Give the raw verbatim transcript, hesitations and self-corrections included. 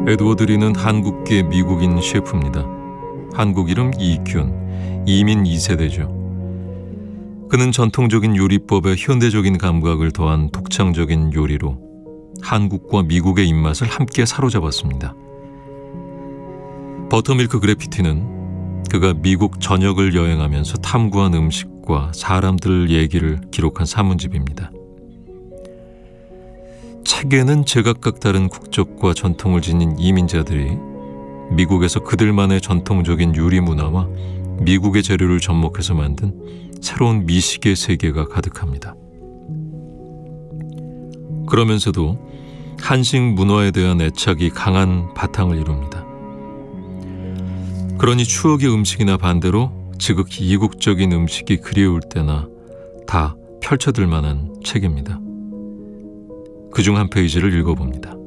에드워드 리는 한국계 미국인 셰프입니다. 한국 이름 이균, 이민 이 세대죠. 그는 전통적인 요리법에 현대적인 감각을 더한 독창적인 요리로 한국과 미국의 입맛을 함께 사로잡았습니다. 버터밀크 그래피티는 그가 미국 전역을 여행하면서 탐구한 음식과 사람들 얘기를 기록한 산문집입니다. 책에는 제각각 다른 국적과 전통을 지닌 이민자들이 미국에서 그들만의 전통적인 요리 문화와 미국의 재료를 접목해서 만든 새로운 미식의 세계가 가득합니다. 그러면서도 한식 문화에 대한 애착이 강한 바탕을 이룹니다. 그러니 추억의 음식이나 반대로 지극히 이국적인 음식이 그리울 때나 다 펼쳐들 만한 책입니다. 그중 한 페이지를 읽어봅니다.